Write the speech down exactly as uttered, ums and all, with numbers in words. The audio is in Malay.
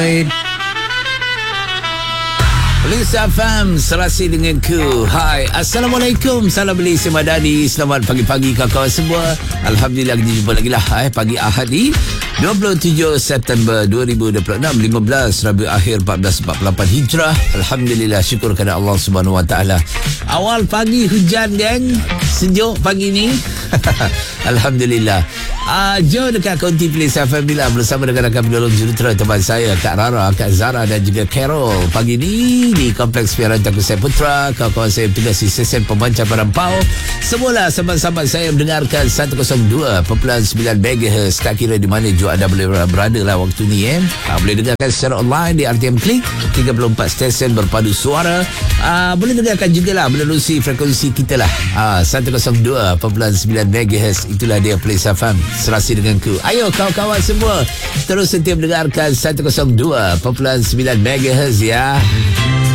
Police F M serasi dengan ku. Hai, Assalamualaikum. Salam beli semadani. Selamat pagi-pagi kawan-kawan semua. Alhamdulillah kita jumpa lagi lah eh, pagi Ahad ni dua puluh tujuh September dua ribu dua puluh enam, lima belas Rabiul Akhir empat belas empat puluh lapan Hijrah. Alhamdulillah, syukur kepada Allah Subhanahu Wa Taala. Awal pagi hujan geng, sejuk pagi ni. Alhamdulillah. Uh, jom dekat konti Police F M bila bersama dengan rakan penolong jurutera teman saya Kak Rara, Kak Zara dan juga Carol. Pagi ni di Kompleks Piaran Tangkusai Putra, kawan-kawan saya bertugas di stesen pemancar Barampau. Semula sahabat-sahabat saya mendengarkan seratus dua perpuluhan sembilan megahertz. Tak kira di mana juga anda boleh berada lah waktu ni eh. Uh, boleh dengarkan secara online di R T M Klik, tiga puluh empat stesen berpadu suara. Uh, boleh dengarkan juga lah menerusi frekuensi kita lah, uh, seratus dua perpuluhan sembilan megahertz. Itulah dia Police F M serasi denganku. Ayo kawan-kawan semua terus setia mendengarkan seratus dua perpuluhan sembilan megahertz ya.